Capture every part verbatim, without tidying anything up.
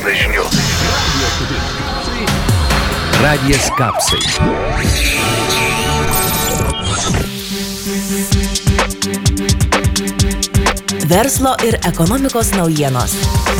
Valandą žinių. Radijas Kapsai. Verslo ir ekonomikos naujienos.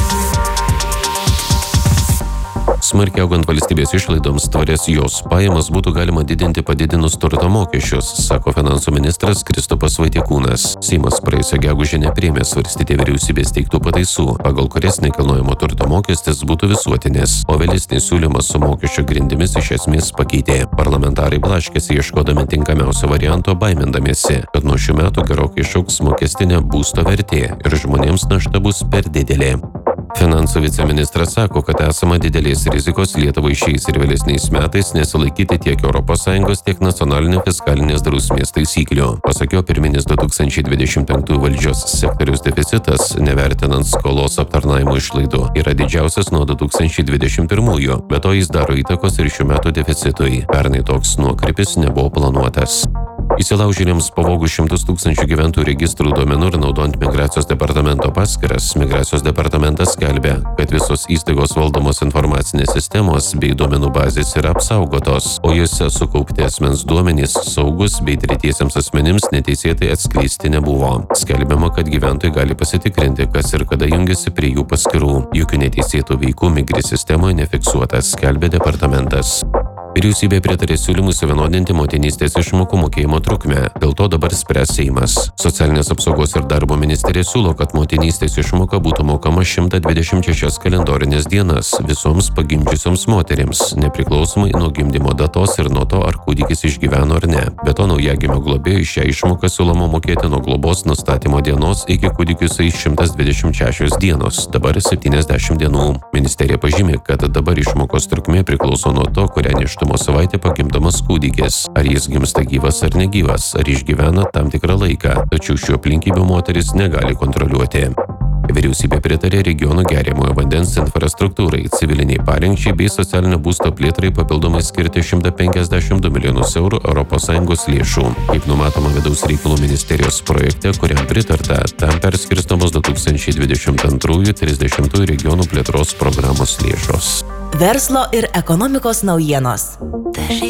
Smarkiai augant valstybės išlaidoms, tvarias jos pajamas būtų galima didinti padidinus turto mokesčius, sako finansų ministras Kristupas Vaitiekūnas. Seimas praėjusią gegužę nepriėmė svarstyti vyriausybės teiktų pataisų, pagal kurias nekilnojamo turto mokestis būtų visuotinis, o vėlesnį siūlymą su mokesčio grindimis iš esmės pakeitė. Parlamentarai blaškėsi ieškodami tinkamiausio varianto, baimindamiesi, kad nuo šių metų gerokai išaugs mokestinė būsto vertė ir žmonėms našta bus per didelė. Finansų viceministras sako, kad esama didelės rizikos Lietuvai šiais ir vėlesniais metais nesilaikyti tiek Europos Sąjungos, tiek nacionalinio fiskalinės drausmės taisyklių. Pasak jo, pirminis du tūkstančiai dvidešimt penktųjų valdžios sektoriaus deficitas, nevertinant skolos aptarnavimo išlaidų, yra didžiausias nuo du tūkstančiai dvidešimt pirmųjų, bet to jis daro įtakos ir šių metų deficitui. Pernai toks nuokrypis nebuvo planuotas. Įsilaužėliams pavogus šimtus tūkstančių gyventojų registrų duomenų ir naudojant migracijos departamento paskyras, migracijos departamentas skelbia, kad visos įstaigos valdomos informacinės sistemos bei duomenų bazės yra apsaugotos, o jose sukaupti asmens duomenys saugus bei tretiesiems asmenims neteisėtai atskleisti nebuvo. Skelbiama, kad gyventojai gali pasitikrinti, kas ir kada jungiasi prie jų paskyrų. Jokių neteisėtų veikų Migri sistemoje nefiksuotas, skelbia departamentas. Vyriausybė pritarė siūlymui suvienodinti motinystės išmokų mokėjimo trukmę. Dėl to dabar spręs Seimas. Socialinės apsaugos ir darbo ministerija siūlo, kad motinystės išmoka būtų mokama šimtas dvidešimt šešias kalendorinės dienas visoms pagimdžiusioms moterims, nepriklausomai nuo gimdymo datos ir nuo to, ar kūdikis išgyveno ar ne. Be to, naujagimio globėjui šią išmoką siūloma mokėti nuo globos nustatymo dienos iki kūdikiui sueis šimtas dvidešimt šešios dienos, dabar septyniasdešimt dienų. Ministerija pažymė, kad dabar išmokos trukmė priklauso nuo to, kurią nėštumo savaitę pagimdomas kūdikis, ar jis gimsta gyvas ar negyvas, ar išgyvena tam tikrą laiką, tačiau šių aplinkybių moteris negali kontroliuoti. Vyriausybė pritarė regionų geriamojo vandens infrastruktūrai, civiliniai parengčiai bei socialinio būsto plėtrai papildomai skirti šimtą penkiasdešimt du milijonus eurų Europos Sąjungos lėšų. Kaip numatoma vidaus reikalų ministerijos projekte, kuriam pritarta, tam perskirstamos du tūkstančiai dvidešimt antrųjų trisdešimtųjų regionų plėtros programos lėšos. Verslo ir ekonomikos naujienos.